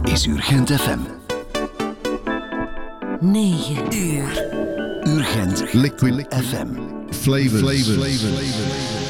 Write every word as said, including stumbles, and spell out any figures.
is Urgent F M. negen uur. Urgent Liquid F M. Flavors. Flavors. Flavors.